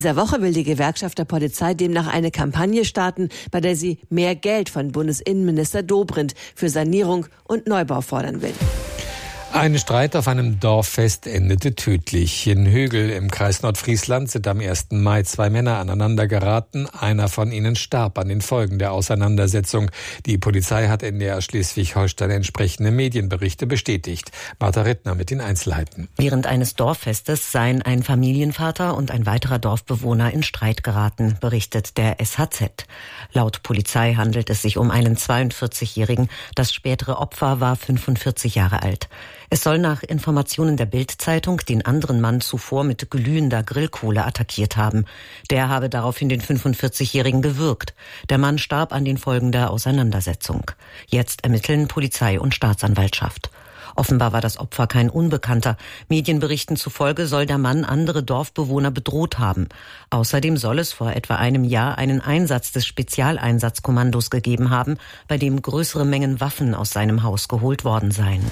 Dieser Woche will die Gewerkschaft der Polizei demnach eine Kampagne starten, bei der sie mehr Geld von Bundesinnenminister Dobrindt für Sanierung und Neubau fordern will. Ein Streit auf einem Dorffest endete tödlich. In Högel im Kreis Nordfriesland sind am 1. Mai 2 Männer aneinander geraten. Einer von ihnen starb an den Folgen der Auseinandersetzung. Die Polizei hat NDR Schleswig-Holstein entsprechende Medienberichte bestätigt. Martha Rittner mit den Einzelheiten. Während eines Dorffestes seien ein Familienvater und ein weiterer Dorfbewohner in Streit geraten, berichtet der SHZ. Laut Polizei handelt es sich um einen 42-Jährigen. Das spätere Opfer war 45 Jahre alt. Es soll nach Informationen der Bild-Zeitung den anderen Mann zuvor mit glühender Grillkohle attackiert haben. Der habe daraufhin den 45-Jährigen gewürgt. Der Mann starb an den Folgen der Auseinandersetzung. Jetzt ermitteln Polizei und Staatsanwaltschaft. Offenbar war das Opfer kein Unbekannter. Medienberichten zufolge soll der Mann andere Dorfbewohner bedroht haben. Außerdem soll es vor etwa einem Jahr einen Einsatz des Spezialeinsatzkommandos gegeben haben, bei dem größere Mengen Waffen aus seinem Haus geholt worden seien.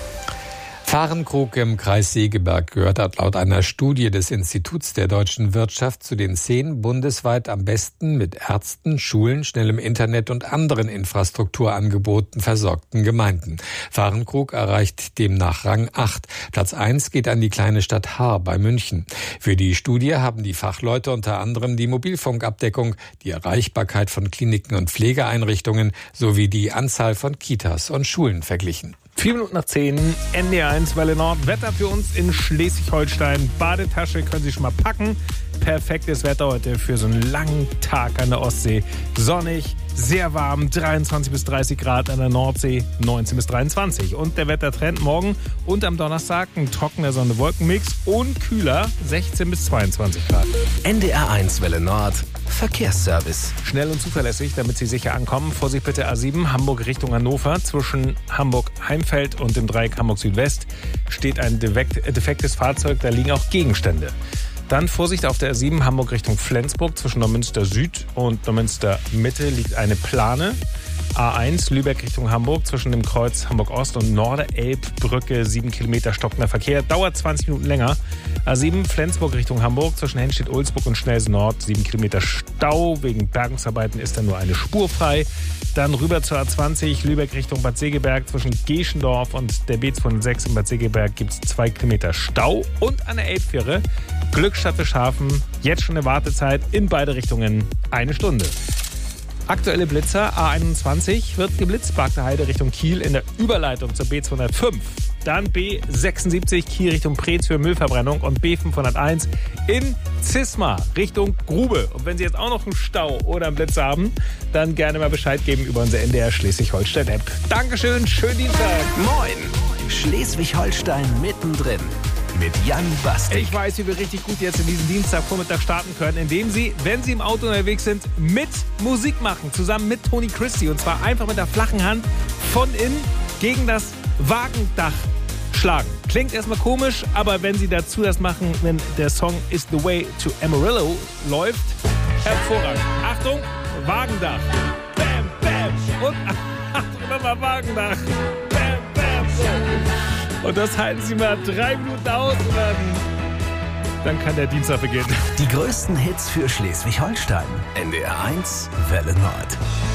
Fahrenkrug im Kreis Segeberg gehört laut einer Studie des Instituts der deutschen Wirtschaft zu den 10 bundesweit am besten mit Ärzten, Schulen, schnellem Internet und anderen Infrastrukturangeboten versorgten Gemeinden. Fahrenkrug erreicht demnach Rang 8. Platz 1 geht an die kleine Stadt Haar bei München. Für die Studie haben die Fachleute unter anderem die Mobilfunkabdeckung, die Erreichbarkeit von Kliniken und Pflegeeinrichtungen sowie die Anzahl von Kitas und Schulen verglichen. 7:10, NDR1 Welle Nord. Wetter für uns in Schleswig-Holstein. Badetasche können Sie schon mal packen. Perfektes Wetter heute für so einen langen Tag an der Ostsee. Sonnig, sehr warm, 23 bis 30 Grad an der Nordsee, 19 bis 23. Und der Wettertrend morgen und am Donnerstag ein trockener Sonne-Wolken-Mix und kühler, 16 bis 22 Grad. NDR1 Welle Nord, Verkehrsservice. Schnell und zuverlässig, damit Sie sicher ankommen. Vorsicht bitte A7, Hamburg Richtung Hannover. Zwischen Hamburg-Heimfeld und dem Dreieck Hamburg Südwest steht ein defektes Fahrzeug, da liegen auch Gegenstände. Dann Vorsicht auf der A7 Hamburg Richtung Flensburg. Zwischen Neumünster Süd und Neumünster Mitte liegt eine Plane. A1 Lübeck Richtung Hamburg. Zwischen dem Kreuz Hamburg Ost und Norderelbbrücke 7 Kilometer stockender Verkehr. Dauert 20 Minuten länger. A7 Flensburg Richtung Hamburg. Zwischen Henstedt-Ulzburg und Schnellsen Nord 7 Kilometer Stau. Wegen Bergungsarbeiten ist da nur eine Spur frei. Dann rüber zur A20 Lübeck Richtung Bad Segeberg. Zwischen Geschendorf und der B206 in Bad Segeberg gibt es 2 Kilometer Stau. Und an der Elbfähre Glückstadt Fischhafen. Jetzt schon eine Wartezeit in beide Richtungen 1 Stunde. Aktuelle Blitzer, A21 wird geblitzt, Barkter Heide Richtung Kiel in der Überleitung zur B205. Dann B76 Kiel Richtung Preetz für Müllverbrennung und B501 in Zisma Richtung Grube. Und wenn Sie jetzt auch noch einen Stau oder einen Blitz haben, dann gerne mal Bescheid geben über unsere NDR Schleswig-Holstein-App. Dankeschön, schönen Dienstag. Moin, Schleswig-Holstein mittendrin. Mit Jan Bastik. Ich weiß, wie wir richtig gut jetzt in diesen Dienstagvormittag starten können, indem Sie, wenn Sie im Auto unterwegs sind, mit Musik machen, zusammen mit Tony Christie. Und zwar einfach mit der flachen Hand von innen gegen das Wagendach schlagen. Klingt erstmal komisch, aber wenn Sie dazu das machen, wenn der Song Is the Way to Amarillo läuft, hervorragend. Achtung, Wagendach. Bam, bam. Und Achtung, nochmal Wagendach. Bam, bam. So. Und das halten Sie mal 3 Minuten aus und dann kann der Dienstag beginnen. Die größten Hits für Schleswig-Holstein. NDR1 Welle Nord.